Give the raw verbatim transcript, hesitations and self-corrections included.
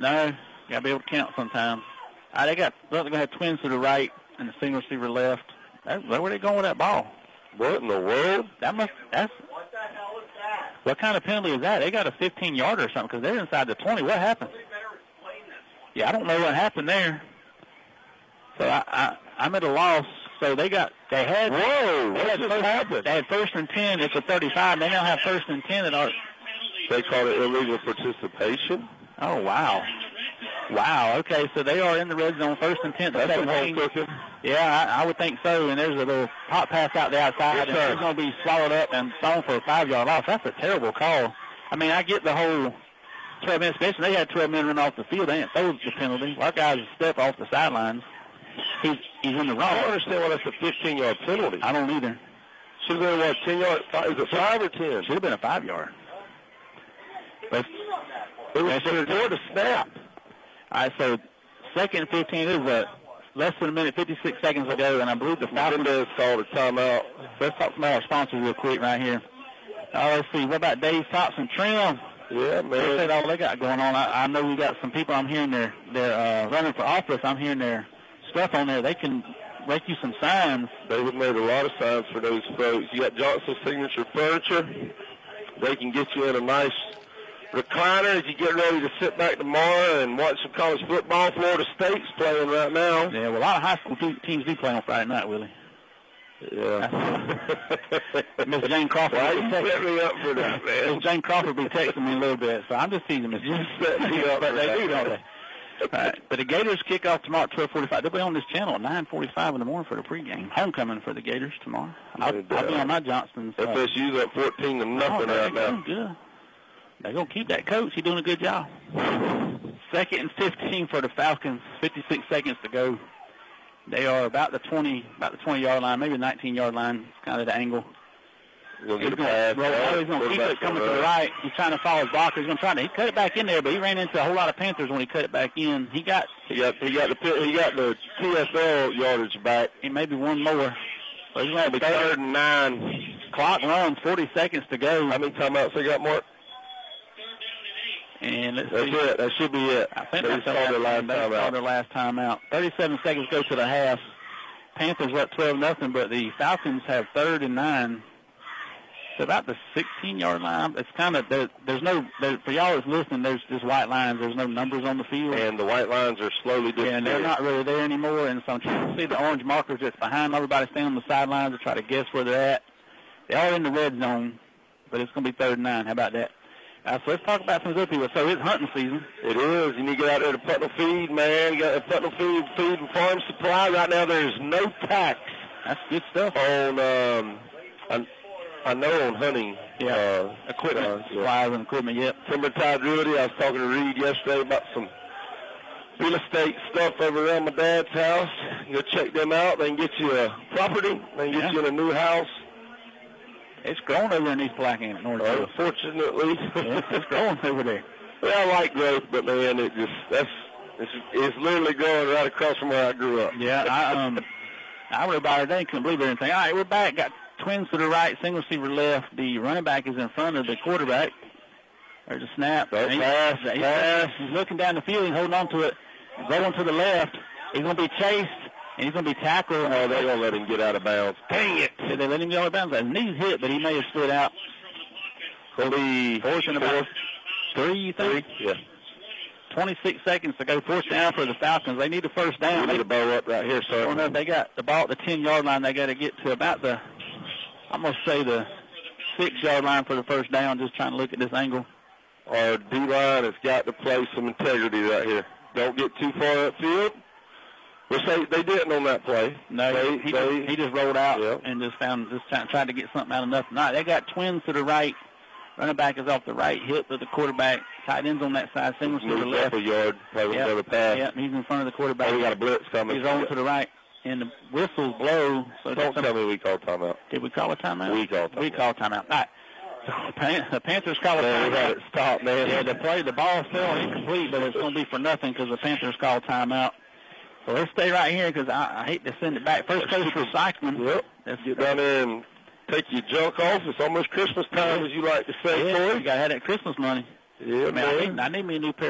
No, got to be able to count sometimes. Uh, they got, well, they're going to have twins to the right and the single receiver left. That, where are they going with that ball? What in the world? That must, that's, What the hell is that? what kind of penalty is that? They got a fifteen-yarder or something because they're inside the twenty. What happened? Somebody better explain this one. Yeah, I don't know what happened there. So I, I, I'm at a loss. So they got, they had, Whoa, they what had, just first, happened? they had first and ten at the thirty-five. They now have first and ten at our, They called it illegal participation. oh, wow. Wow, okay, so they are in the red zone, first and ten. That's a seventeen. home cooking. Yeah, I, I would think so. And there's a little pop pass out the outside, Yes, and sir. it's going to be swallowed up and thrown for a five-yard loss. That's a terrible call. I mean, I get the whole twelve minutes, especially they had twelve men run off the field. They didn't throw the penalty. Our guy's a step off the sidelines. He's he's in the wrong. I don't understand why that's a fifteen-yard penalty. I don't either. Should have been, what, ten yards? Is it five or ten? Should have been a five-yard. But It was before the snap. all right, so second and fifteen is a less than a minute, fifty-six seconds ago, and I believe the Falcons. Mendez called a timeout. Let's talk about our sponsors real quick right here. Uh, let's see. What about Dave Tops and Trim? Yeah, They said man. all they got going on. I, I know we got some people. I'm hearing they're they're uh, running for office. I'm hearing their stuff on there. They can make you some signs. David made a lot of signs for those folks. You got Johnson Signature Furniture. They can get you in a nice recliner as you get ready to sit back tomorrow and watch some college football. Florida State's playing right now. Yeah, well, a lot of high school te- teams do play on Friday night, Willie. Yeah. Miss Jane Crawford. Why will you be texting- set me up for that, man? Miss Jane Crawford will be texting me a little bit, so I'm just teasing Miss Jane. set me up But for they that. do, don't they? All right. But the Gators kick off tomorrow at twelve forty-five. They'll be on this channel at nine forty-five in the morning for the pregame. Homecoming for the Gators tomorrow. I'll, And, I'll be uh, on my Johnston's. Uh, F S U's up fourteen to nothing oh, right now. good. They're going to keep that coach. He's doing a good job. Second and fifteen for the Falcons. fifty-six seconds to go. They are about the twenty, about the twenty-yard line, maybe the nineteen-yard line. It's kind of the angle. We'll He's get a going pass. to roll. Oh, he's going to keep it coming to the right. He's trying to follow his blocker. He's going to try to. He cut it back in there, but he ran into a whole lot of Panthers when he cut it back in. He got. He got he got the he got the T S L yardage back. He maybe one more. So he's going to Be be third and nine. Clock runs. forty seconds to go. How many timeouts they got, Mark? And let's That's see. it. That should be it. I think they that's saw their their last They saw timeout. their last time out. thirty-seven seconds go to the half. Panthers up twelve nothing, but the Falcons have third and nine. It's about the sixteen-yard line. It's kind of there, there's no there, for y'all that's listening. There's just white lines. There's no numbers on the field, And the white lines are slowly yeah, and they're disappearing. not really there anymore. And so I'm trying to see the orange markers that's behind everybody standing on the sidelines to try to guess where they're at. They are in the red zone, but it's going to be third and nine. How about that? Uh, so let's talk about some good people. So it's hunting season. It is. You need to get out there to Putnam Feed, man. You got to Putnam Feed, Feed and Farm Supply. Right now there's no tax That's good stuff. on, um, I, I know on hunting. Yeah. Uh, Equipment, uh, yeah. supplies, and equipment. Yep. Timber Tide Realty. I was talking to Reed yesterday about some real estate stuff over around my dad's house. Go check them out. They can get you a property. They can get Yeah. you in a new house. It's growing over in East Blackhand, North Dakota. Unfortunately, Yeah, it's growing over there. Well, I like growth, but man, it just that's it's, it's literally growing right across from where I grew up. Yeah, I um, I rode by today, couldn't believe everything. All right, we're back. Got twins to the right, single receiver left. The running back is in front of the quarterback. There's a snap. That's And he- pass, he's, pass. he's looking down the field. He's holding on to it. Rolling to the left. He's going to be chased, and he's going to be tackled. Oh, they're gonna let him get out of bounds. Dang it! Did they let him go out of bounds? His knee's hit, but he may have slid out. Gonna be Fourth and about three, you think? Three, yeah. twenty-six seconds to go. Fourth down for the Falcons. They need the first down. We They need a bow up right here, I don't know sir. if they got the ball at the ten-yard line. They got to get to about the, I'm going to say the six-yard line for the first down, just trying to look at this angle. Our D-line has got to play some integrity right here. Don't get too far upfield. Which they, they didn't on that play. No, they, he, they, just, he just rolled out yeah. and just found, just try, tried to get something out of nothing. All right, they got twins to the right. Running back is off the right, hip of the quarterback. Tight end's on that side, single to the moved left. up a yard, probably Yep, another pass. yep, he's in front of the quarterback. Oh, we got a blitz coming. He's rolling to the right. And the whistles blow. So Don't that's tell me we called timeout. Did we call a timeout? We called We timeout. called timeout. All right. So the, Pan- the Panthers call a Man, timeout. we had it stopped, man. Yeah, the play, the ball fell incomplete, but it's going to be for nothing because the Panthers call timeout. So let's stay right here because I, I hate to send it back. First coach for Cycling. Yep. Let's Get down there and take your junk off. It's almost Christmas time, as you like to say, Yeah, Corey. you got to have that Christmas money. Yeah, I mean, I man. need, I need me a new pair